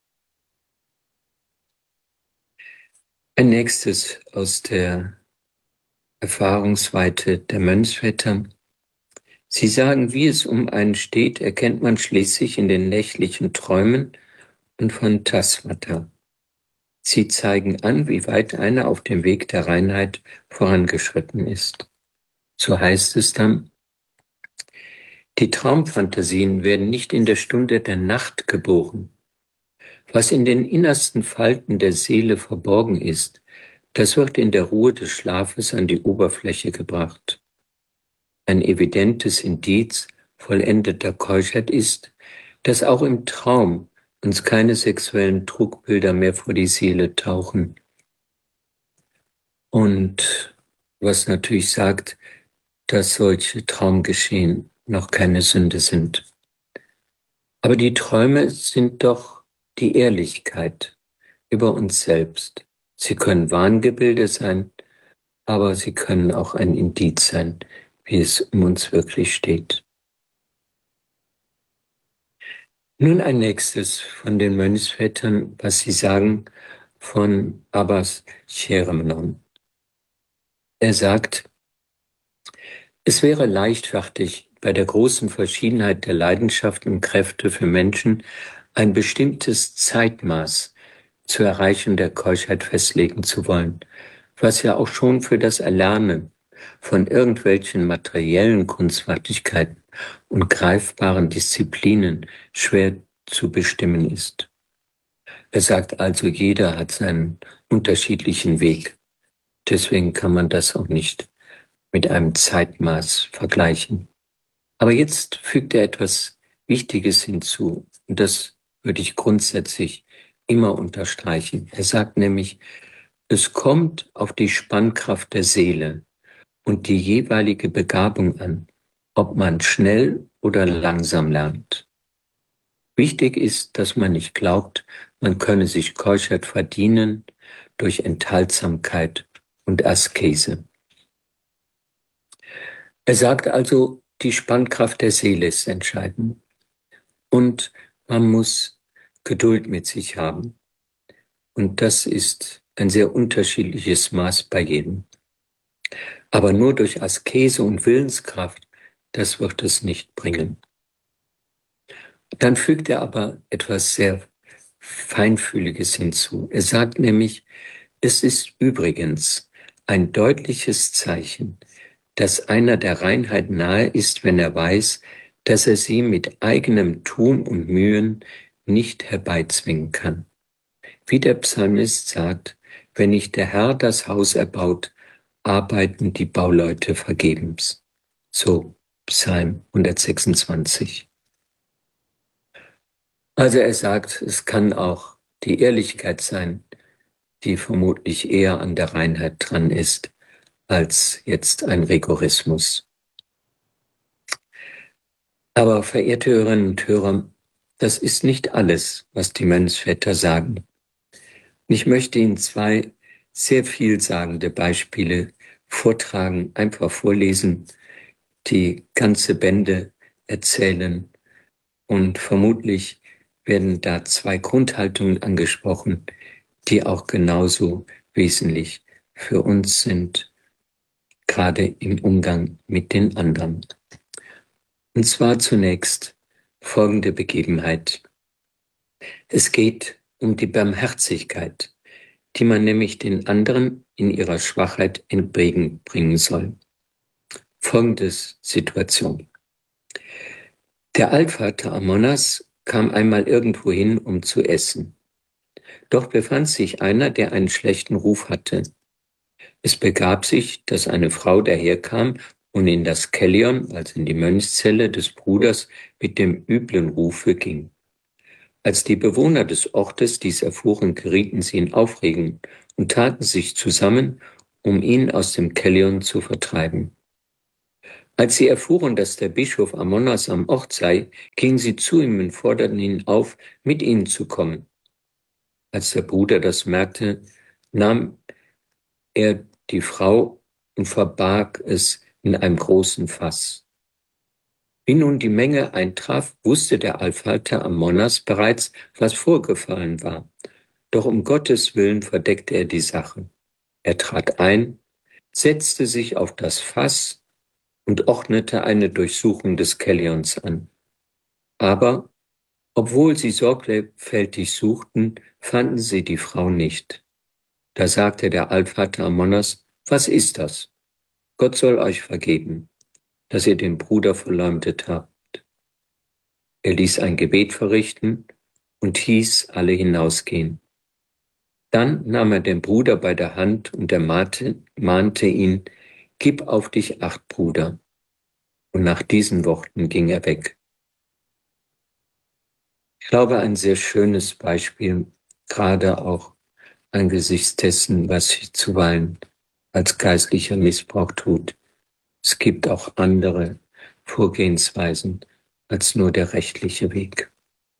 Ein nächstes aus der Erfahrungsweite der Mönchsväter. Sie sagen, wie es um einen steht, erkennt man schließlich in den nächtlichen Träumen und Phantasmata. Sie zeigen an, wie weit einer auf dem Weg der Reinheit vorangeschritten ist. So heißt es dann, die Traumfantasien werden nicht in der Stunde der Nacht geboren. Was in den innersten Falten der Seele verborgen ist, das wird in der Ruhe des Schlafes an die Oberfläche gebracht. Ein evidentes Indiz vollendeter Keuschheit ist, dass auch im Traum uns keine sexuellen Trugbilder mehr vor die Seele tauchen. Und was natürlich sagt, dass solche Traumgeschehen noch keine Sünde sind. Aber die Träume sind doch die Ehrlichkeit über uns selbst. Sie können Wahngebilde sein, aber sie können auch ein Indiz sein, wie es um uns wirklich steht. Nun ein nächstes von den Mönchsvätern, was sie sagen von Abbas Cheremnon. Er sagt, es wäre leichtfertig, bei der großen Verschiedenheit der Leidenschaften und Kräfte für Menschen ein bestimmtes Zeitmaß zur Erreichung der Keuschheit festlegen zu wollen, was ja auch schon für das Erlernen von irgendwelchen materiellen Kunstfertigkeiten und greifbaren Disziplinen schwer zu bestimmen ist. Er sagt also, jeder hat seinen unterschiedlichen Weg. Deswegen kann man das auch nicht mit einem Zeitmaß vergleichen. Aber jetzt fügt er etwas Wichtiges hinzu, und das würde ich grundsätzlich immer unterstreichen. Er sagt nämlich, es kommt auf die Spannkraft der Seele und die jeweilige Begabung an, ob man schnell oder langsam lernt. Wichtig ist, dass man nicht glaubt, man könne sich Keuschheit verdienen durch Enthaltsamkeit und Askese. Er sagt also, die Spannkraft der Seele ist entscheidend und man muss Geduld mit sich haben. Und das ist ein sehr unterschiedliches Maß bei jedem. Aber nur durch Askese und Willenskraft, das wird es nicht bringen. Dann fügt er aber etwas sehr Feinfühliges hinzu. Er sagt nämlich, es ist übrigens ein deutliches Zeichen, dass einer der Reinheit nahe ist, wenn er weiß, dass er sie mit eigenem Tun und Mühen nicht herbeizwingen kann. Wie der Psalmist sagt, wenn nicht der Herr das Haus erbaut, arbeiten die Bauleute vergebens. So Psalm 126. Also er sagt, es kann auch die Ehrlichkeit sein, die vermutlich eher an der Reinheit dran ist, als jetzt ein Rigorismus. Aber verehrte Hörerinnen und Hörer, das ist nicht alles, was die Mönchsväter sagen. Ich möchte Ihnen zwei sehr vielsagende Beispiele vortragen, einfach vorlesen, die ganze Bände erzählen und vermutlich werden da zwei Grundhaltungen angesprochen, die auch genauso wesentlich für uns sind, gerade im Umgang mit den anderen. Und zwar zunächst folgende Begebenheit. Es geht um die Barmherzigkeit, die man nämlich den anderen in ihrer Schwachheit entgegenbringen soll. Folgende Situation. Der Altvater Amonas kam einmal irgendwo hin, um zu essen. Doch befand sich einer, der einen schlechten Ruf hatte. Es begab sich, dass eine Frau daherkam und in das Kellion, also in die Mönchszelle des Bruders, mit dem üblen Rufe ging. Als die Bewohner des Ortes dies erfuhren, gerieten sie in Aufregung und taten sich zusammen, um ihn aus dem Kellion zu vertreiben. Als sie erfuhren, dass der Bischof Amonas am Ort sei, gingen sie zu ihm und forderten ihn auf, mit ihnen zu kommen. Als der Bruder das merkte, nahm er die Frau und verbarg es in einem großen Fass. Wie nun die Menge eintraf, wusste der Allvater Amonas bereits, was vorgefallen war. Doch um Gottes Willen verdeckte er die Sache. Er trat ein, setzte sich auf das Fass und ordnete eine Durchsuchung des Kellions an. Aber, obwohl sie sorgfältig suchten, fanden sie die Frau nicht. Da sagte der Allvater Amonas: Was ist das? Gott soll euch vergeben, dass ihr den Bruder verleumdet habt. Er ließ ein Gebet verrichten und hieß alle hinausgehen. Dann nahm er den Bruder bei der Hand und er mahnte ihn: Gib auf dich acht, Bruder. Und nach diesen Worten ging er weg. Ich glaube, ein sehr schönes Beispiel, gerade auch angesichts dessen, was sich zuweilen als geistlicher Missbrauch tut. Es gibt auch andere Vorgehensweisen als nur der rechtliche Weg.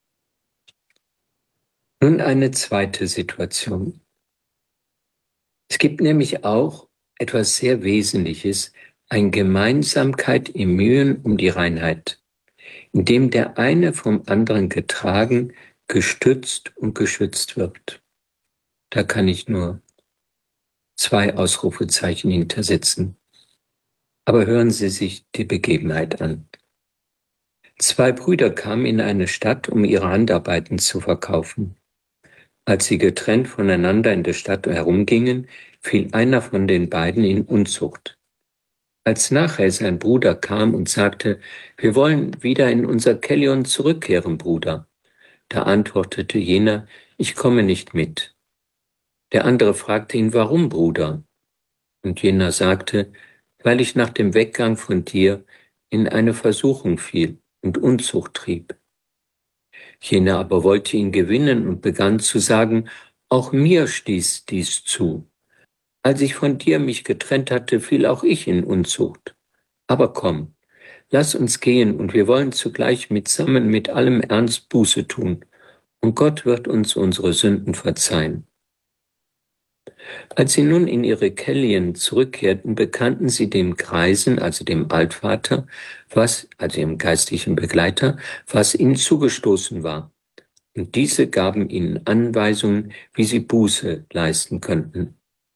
Nun eine zweite Situation. Es gibt nämlich auch etwas sehr Wesentliches, eine Gemeinsamkeit im Mühen um die Reinheit, in dem der eine vom anderen getragen, gestützt und geschützt wird. Da kann ich nur 2 Ausrufezeichen hintersetzen. Aber hören Sie sich die Begebenheit an. 2 Brüder kamen in eine Stadt, um ihre Handarbeiten zu verkaufen. Als sie getrennt voneinander in der Stadt herumgingen, fiel einer von den beiden in Unzucht. Als nachher sein Bruder kam und sagte: Wir wollen wieder in unser Kellion zurückkehren, Bruder. Da antwortete jener: Ich komme nicht mit. Der andere fragte ihn: Warum, Bruder? Und jener sagte: Weil ich nach dem Weggang von dir in eine Versuchung fiel und Unzucht trieb. Jener aber wollte ihn gewinnen und begann zu sagen: Auch mir stieß dies zu. Als ich von dir mich getrennt hatte, fiel auch ich in Unzucht. Aber komm, lass uns gehen, und wir wollen zugleich mitsammen mit allem Ernst Buße tun, und Gott wird uns unsere Sünden verzeihen. Als sie nun in ihre Kellien zurückkehrten, bekannten sie dem Greisen, also dem Altvater, also ihrem geistlichen Begleiter, was ihnen zugestoßen war. Und diese gaben ihnen Anweisungen, wie sie Buße leisten könnten.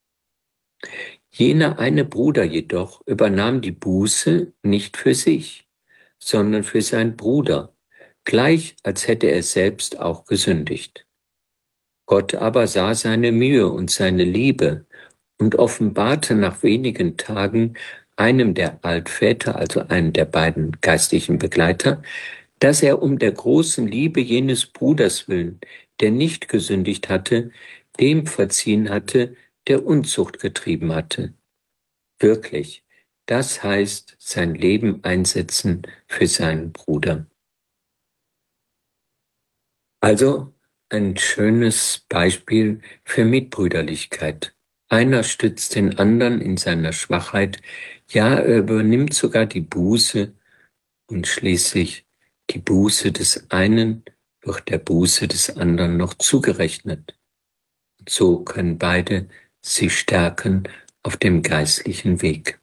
Jener eine Bruder jedoch übernahm die Buße nicht für sich, sondern für seinen Bruder, gleich als hätte er selbst auch gesündigt. Gott aber sah seine Mühe und seine Liebe und offenbarte nach wenigen Tagen einem der Altväter, also einem der beiden geistlichen Begleiter, dass er um der großen Liebe jenes Bruders willen, der nicht gesündigt hatte, dem verziehen hatte, der Unzucht getrieben hatte. Wirklich, das heißt sein Leben einsetzen für seinen Bruder. Also ein schönes Beispiel für Mitbrüderlichkeit. Einer stützt den anderen in seiner Schwachheit, ja, er übernimmt sogar die Buße und schließlich die Buße des einen wird der Buße des anderen noch zugerechnet. So können beide sich stärken auf dem geistlichen Weg.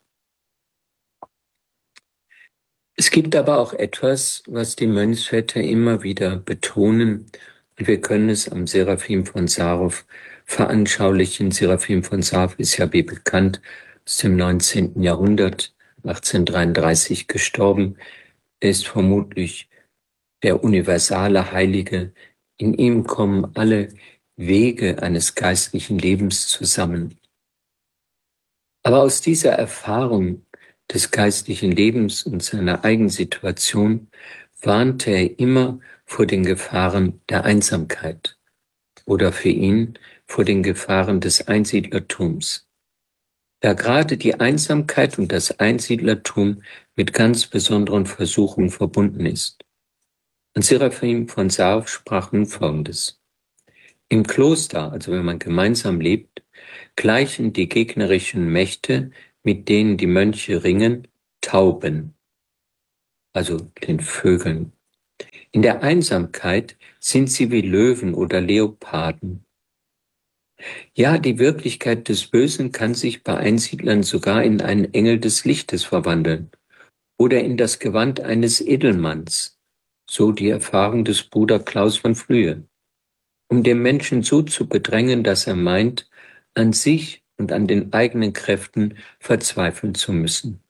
Es gibt aber auch etwas, was die Mönchsväter immer wieder betonen, und wir können es am Seraphim von Sarow veranschaulichen. Seraphim von Sarow ist ja wie bekannt aus dem 19. Jahrhundert, 1833 gestorben. Er ist vermutlich der universale Heilige. In ihm kommen alle Wege eines geistlichen Lebens zusammen. Aber aus dieser Erfahrung des geistlichen Lebens und seiner Eigensituation warnte er immer vor den Gefahren der Einsamkeit oder für ihn vor den Gefahren des Einsiedlertums. Da gerade die Einsamkeit und das Einsiedlertum mit ganz besonderen Versuchungen verbunden ist. Und Seraphim von Sarf sprach nun Folgendes: Im Kloster, also wenn man gemeinsam lebt, gleichen die gegnerischen Mächte, mit denen die Mönche ringen, Tauben, also den Vögeln. In der Einsamkeit sind sie wie Löwen oder Leoparden. Ja, die Wirklichkeit des Bösen kann sich bei Einsiedlern sogar in einen Engel des Lichtes verwandeln oder in das Gewand eines Edelmanns, so die Erfahrung des Bruder Klaus von Flühe, um den Menschen so zu bedrängen, dass er meint, an sich und an den eigenen Kräften verzweifeln zu müssen.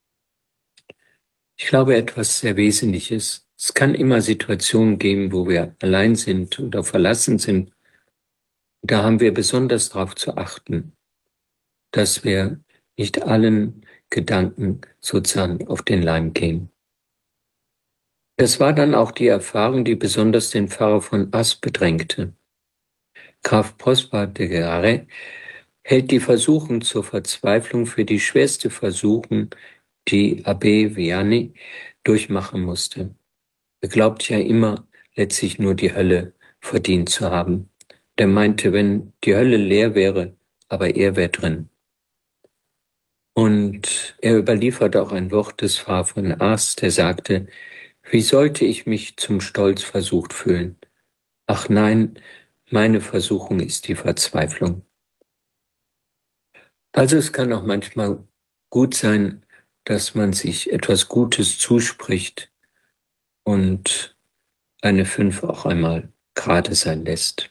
Ich glaube, etwas sehr Wesentliches. Es kann immer Situationen geben, wo wir allein sind oder verlassen sind. Da haben wir besonders darauf zu achten, dass wir nicht allen Gedanken sozusagen auf den Leim gehen. Das war dann auch die Erfahrung, die besonders den Pfarrer von As bedrängte. Graf Prosper de Garay hält die Versuchung zur Verzweiflung für die schwerste Versuchung, die Abbé Vianney durchmachen musste. Er glaubt ja immer, letztlich nur die Hölle verdient zu haben. Der meinte, wenn die Hölle leer wäre, aber er wäre drin. Und er überliefert auch ein Wort des Pfarrers von As, der sagte: Wie sollte ich mich zum Stolz versucht fühlen? Ach nein, meine Versuchung ist die Verzweiflung. Also es kann auch manchmal gut sein, dass man sich etwas Gutes zuspricht und eine 5 auch einmal gerade sein lässt.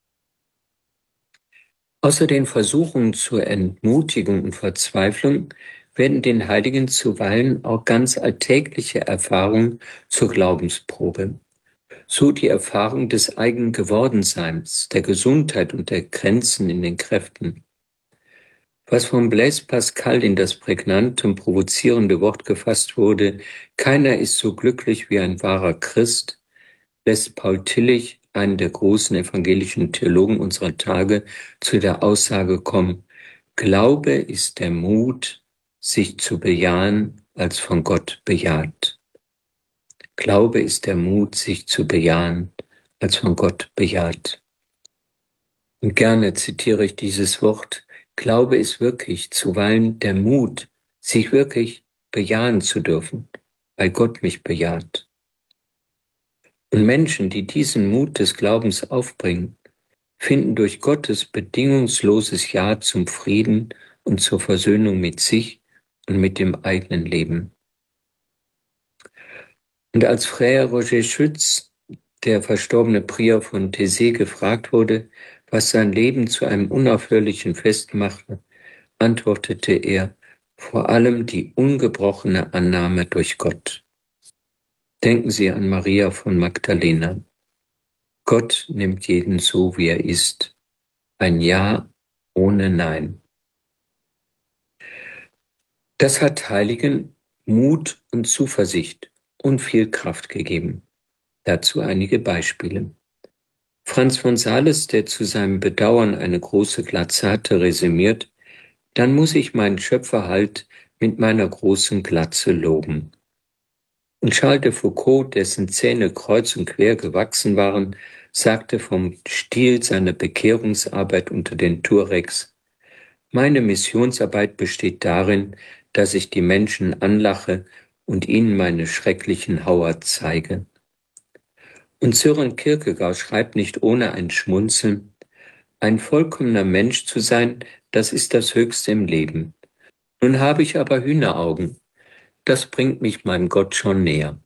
Außer den Versuchungen zur Entmutigung und Verzweiflung werden den Heiligen zuweilen auch ganz alltägliche Erfahrungen zur Glaubensprobe. So die Erfahrung des eigenen Gewordenseins, der Gesundheit und der Grenzen in den Kräften. Was von Blaise Pascal in das prägnante und provozierende Wort gefasst wurde, keiner ist so glücklich wie ein wahrer Christ, lässt Paul Tillich, einen der großen evangelischen Theologen unserer Tage, zu der Aussage kommen: Glaube ist der Mut, sich zu bejahen, als von Gott bejaht. Glaube ist der Mut, sich zu bejahen, als von Gott bejaht. Und gerne zitiere ich dieses Wort: Glaube ist wirklich zuweilen der Mut, sich wirklich bejahen zu dürfen, weil Gott mich bejaht. Und Menschen, die diesen Mut des Glaubens aufbringen, finden durch Gottes bedingungsloses Ja zum Frieden und zur Versöhnung mit sich und mit dem eigenen Leben. Und als Frère Roger Schütz, der verstorbene Prior von Taizé, gefragt wurde, was sein Leben zu einem unaufhörlichen Fest machte, antwortete er: vor allem die ungebrochene Annahme durch Gott. Denken Sie an Maria von Magdalena. Gott nimmt jeden so, wie er ist. Ein Ja ohne Nein. Das hat Heiligen Mut und Zuversicht und viel Kraft gegeben. Dazu einige Beispiele. Franz von Sales, der zu seinem Bedauern eine große Glatze hatte, resümiert: Dann muss ich meinen Schöpfer halt mit meiner großen Glatze loben. Und Charles de Foucault, dessen Zähne kreuz und quer gewachsen waren, sagte vom Stil seiner Bekehrungsarbeit unter den Tuaregs: Meine Missionsarbeit besteht darin, dass ich die Menschen anlache und ihnen meine schrecklichen Hauer zeige. Und Søren Kierkegaard schreibt nicht ohne ein Schmunzeln: Ein vollkommener Mensch zu sein, das ist das Höchste im Leben. Nun habe ich aber Hühneraugen. Das bringt mich meinem Gott schon näher.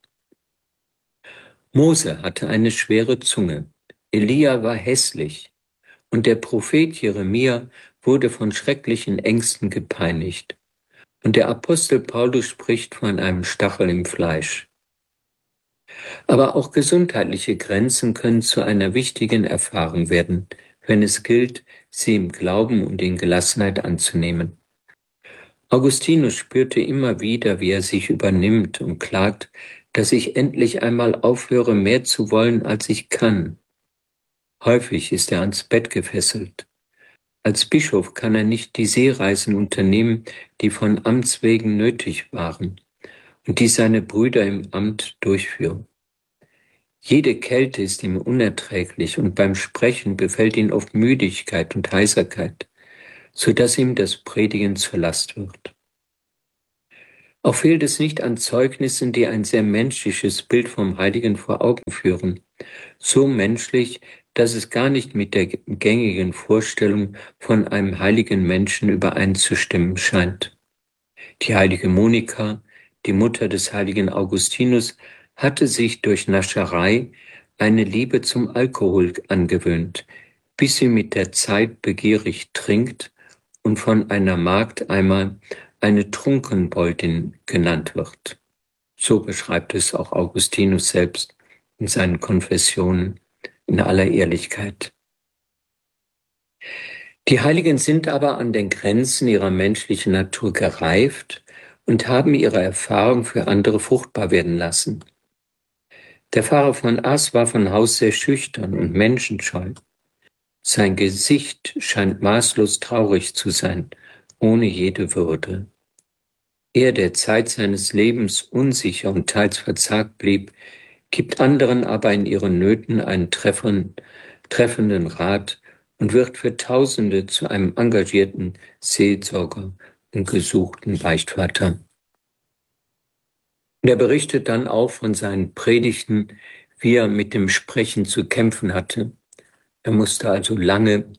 Mose hatte eine schwere Zunge. Elia war hässlich. Und der Prophet Jeremia wurde von schrecklichen Ängsten gepeinigt. Und der Apostel Paulus spricht von einem Stachel im Fleisch. Aber auch gesundheitliche Grenzen können zu einer wichtigen Erfahrung werden, wenn es gilt, sie im Glauben und in Gelassenheit anzunehmen. Augustinus spürte immer wieder, wie er sich übernimmt und klagt, dass ich endlich einmal aufhöre, mehr zu wollen, als ich kann. Häufig ist er ans Bett gefesselt. Als Bischof kann er nicht die Seereisen unternehmen, die von Amts wegen nötig waren und die seine Brüder im Amt durchführen. Jede Kälte ist ihm unerträglich und beim Sprechen befällt ihn oft Müdigkeit und Heiserkeit, so dass ihm das Predigen zur Last wird. Auch fehlt es nicht an Zeugnissen, die ein sehr menschliches Bild vom Heiligen vor Augen führen. So menschlich, dass es gar nicht mit der gängigen Vorstellung von einem heiligen Menschen übereinzustimmen scheint. Die heilige Monika, die Mutter des heiligen Augustinus, hatte sich durch Nascherei eine Liebe zum Alkohol angewöhnt, bis sie mit der Zeit begierig trinkt und von einer Magd einmal eine Trunkenboldin genannt wird. So beschreibt es auch Augustinus selbst in seinen Konfessionen in aller Ehrlichkeit. Die Heiligen sind aber an den Grenzen ihrer menschlichen Natur gereift und haben ihre Erfahrung für andere fruchtbar werden lassen. Der Pfarrer von As war von Haus sehr schüchtern und menschenscheu. Sein Gesicht scheint maßlos traurig zu sein, ohne jede Würde. Er, der Zeit seines Lebens unsicher und teils verzagt blieb, gibt anderen aber in ihren Nöten einen treffenden Rat und wird für Tausende zu einem engagierten Seelsorger und gesuchten Beichtvater. Und er berichtet dann auch von seinen Predigten, wie er mit dem Sprechen zu kämpfen hatte. Er musste also lange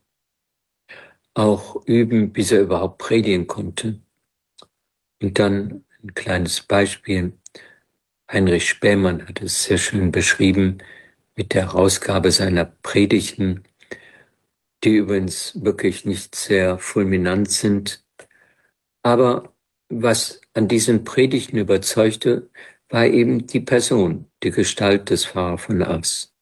auch üben, bis er überhaupt predigen konnte. Und dann ein kleines Beispiel. Heinrich Spähmann hat es sehr schön beschrieben mit der Herausgabe seiner Predigten, die übrigens wirklich nicht sehr fulminant sind. Aber was an diesen Predigten überzeugte, war eben die Person, die Gestalt des Pfarrer von Ars.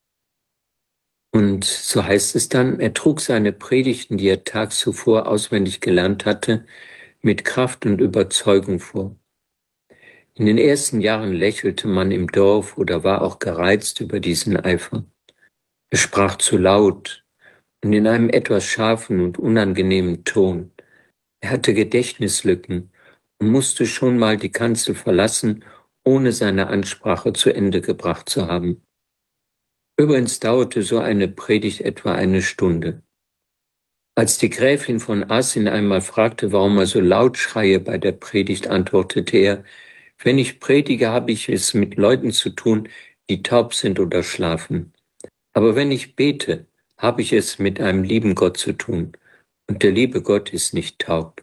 Und so heißt es dann, er trug seine Predigten, die er tags zuvor auswendig gelernt hatte, mit Kraft und Überzeugung vor. In den ersten Jahren lächelte man im Dorf oder war auch gereizt über diesen Eifer. Er sprach zu laut und in einem etwas scharfen und unangenehmen Ton. Er hatte Gedächtnislücken und musste schon mal die Kanzel verlassen, ohne seine Ansprache zu Ende gebracht zu haben. Übrigens dauerte so eine Predigt etwa eine Stunde. Als die Gräfin von As ihn einmal fragte, warum er so laut schreie bei der Predigt, antwortete er, wenn ich predige, habe ich es mit Leuten zu tun, die taub sind oder schlafen. Aber wenn ich bete, habe ich es mit einem lieben Gott zu tun. Und der liebe Gott ist nicht taub.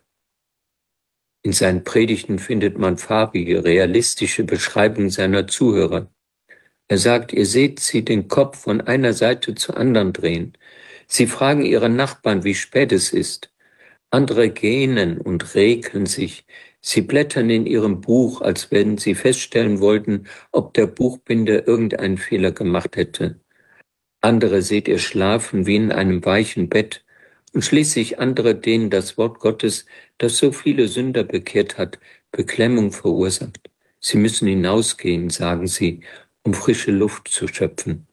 In seinen Predigten findet man farbige, realistische Beschreibungen seiner Zuhörer. Er sagt, ihr seht sie den Kopf von einer Seite zur anderen drehen. Sie fragen ihre Nachbarn, wie spät es ist. Andere gähnen und räkeln sich. Sie blättern in ihrem Buch, als wenn sie feststellen wollten, ob der Buchbinder irgendeinen Fehler gemacht hätte. Andere seht ihr schlafen wie in einem weichen Bett. Und schließlich andere, denen das Wort Gottes, das so viele Sünder bekehrt hat, Beklemmung verursacht. Sie müssen hinausgehen, sagen sie, um frische Luft zu schöpfen.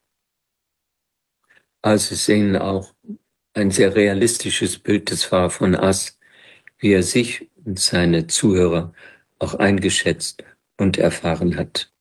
Also sehen auch ein sehr realistisches Bild des Pfarrer von As, wie er sich und seine Zuhörer auch eingeschätzt und erfahren hat.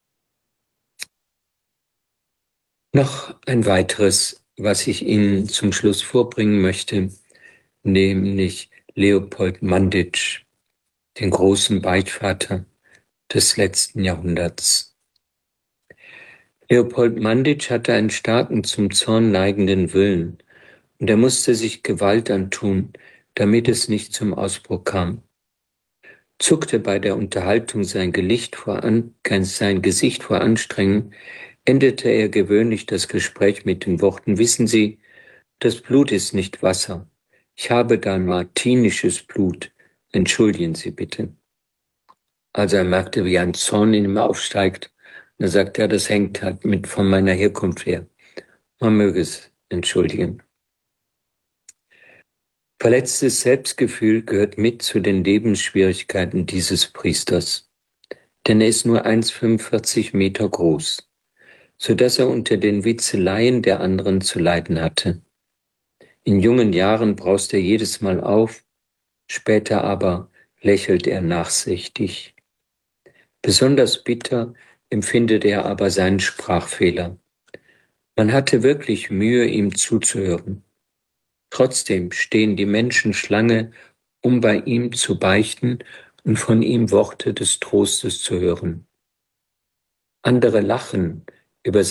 Noch ein weiteres, was ich Ihnen zum Schluss vorbringen möchte, nämlich Leopold Mandić, den großen Beichtvater des letzten Jahrhunderts. Leopold Mandić hatte einen starken, zum Zorn neigenden Willen, und er musste sich Gewalt antun, damit es nicht zum Ausbruch kam. Zuckte bei der Unterhaltung sein Gesicht vor Anstrengung, endete er gewöhnlich das Gespräch mit den Worten, wissen Sie, das Blut ist nicht Wasser. Ich habe da martinisches Blut. Entschuldigen Sie bitte. Also er merkte, wie ein Zorn in ihm aufsteigt. Und er sagt, ja, das hängt halt von meiner Herkunft her. Man möge es entschuldigen. Verletztes Selbstgefühl gehört mit zu den Lebensschwierigkeiten dieses Priesters. Denn er ist nur 1,45 Meter groß, so dass er unter den Witzeleien der anderen zu leiden hatte. In jungen Jahren braust er jedes Mal auf, später aber lächelt er nachsichtig. Besonders bitter empfindet er aber seinen Sprachfehler. Man hatte wirklich Mühe, ihm zuzuhören. Trotzdem stehen die Menschen Schlange, um bei ihm zu beichten und von ihm Worte des Trostes zu hören. Andere lachen über